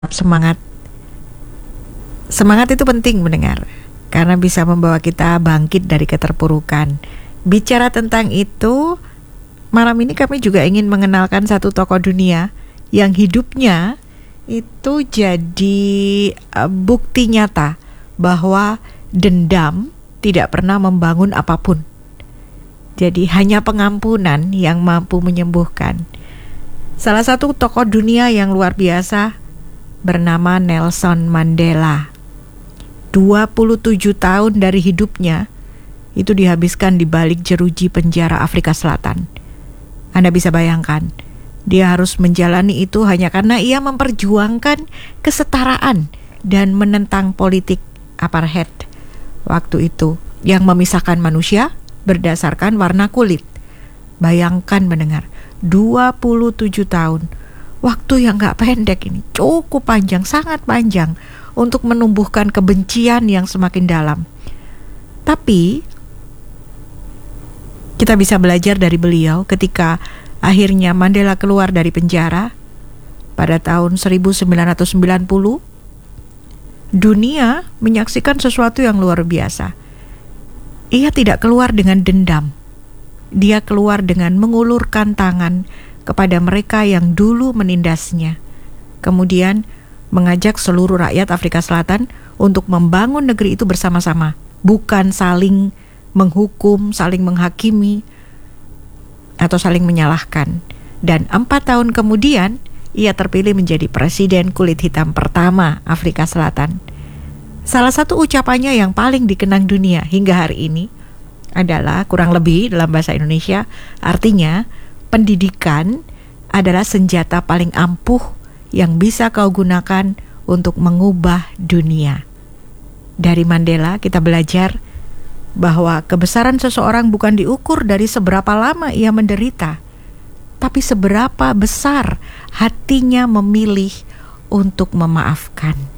semangat. Semangat itu penting mendengar, karena bisa membawa kita bangkit dari keterpurukan. Bicara tentang itu, malam ini kami juga ingin mengenalkan satu tokoh dunia yang hidupnya itu jadi bukti nyata bahwa dendam tidak pernah membangun apapun. Jadi hanya pengampunan yang mampu menyembuhkan. Salah satu tokoh dunia yang luar biasa bernama Nelson Mandela. 27 tahun dari hidupnya itu dihabiskan di balik jeruji penjara Afrika Selatan. Anda bisa bayangkan, dia harus menjalani itu hanya karena ia memperjuangkan kesetaraan dan menentang politik apartheid waktu itu yang memisahkan manusia berdasarkan warna kulit. Bayangkan mendengar, 27 tahun. Waktu yang gak pendek ini, cukup panjang, sangat panjang untuk menumbuhkan kebencian yang semakin dalam. Tapi kita bisa belajar dari beliau ketika akhirnya Mandela keluar dari penjara pada tahun 1990. Dunia menyaksikan sesuatu yang luar biasa. Ia tidak keluar dengan dendam. Dia keluar dengan mengulurkan tangan kepada mereka yang dulu menindasnya. Kemudian mengajak seluruh rakyat Afrika Selatan untuk membangun negeri itu bersama-sama, bukan saling menghukum, saling menghakimi, atau saling menyalahkan. Dan 4 tahun kemudian, ia terpilih menjadi presiden kulit hitam pertama Afrika Selatan. Salah satu ucapannya yang paling dikenang dunia hingga hari ini adalah kurang lebih dalam bahasa Indonesia, artinya pendidikan adalah senjata paling ampuh yang bisa kau gunakan untuk mengubah dunia. Dari Mandela kita belajar bahwa kebesaran seseorang bukan diukur dari seberapa lama ia menderita, tapi seberapa besar hatinya memilih untuk memaafkan.